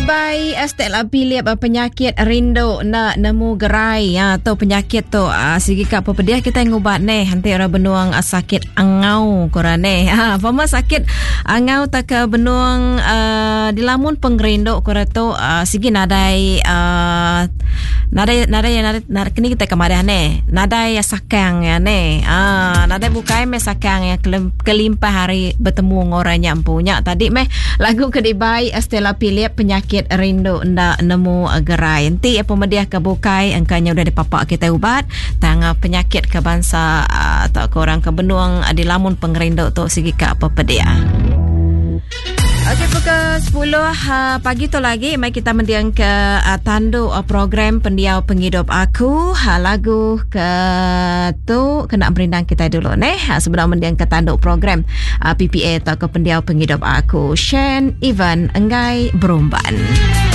Kedibay Stella pilih penyakit rindu nak nemu gerai atau penyakit tu sigi kap pepediah kita ngubat ni hanti orang benuang sakit angau korang ni fama sakit angau tak ke benuang dilamun pengrindu korang tu sigi nadai kini kita kemarin ni nadai sakang ya ni nadai bukai me sakang ya kelimpah hari bertemu ngorang yang punya tadi meh lagu Kedibay Stella pilih penyakit rindu ndak nemu gerai. Nanti pemediah kebukai angkanya udah dipapak kita ubat tang penyakit ke bangsa atau korang ke benuang di lamun pengrindu tu segi ke apa pedia. Okey, pukul 10 pagi tu lagi mai kita mendiang ke tandu program Pendiau Penghidup Aku. Lagu ke tu kena berindang kita dulu ni sebelum mendiang ke tandu program PPA atau ke Pendiau Penghidup Aku. Shen Ivan Enggai Berumban.